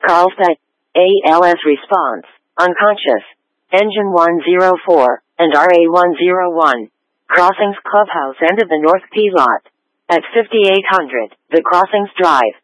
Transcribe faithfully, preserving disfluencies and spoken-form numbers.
Carlsbad, A L S response, unconscious, engine one zero four, and R A one zero one. Crossings Clubhouse end of the North P lot. At fifty-eight hundred, the Crossings Drive.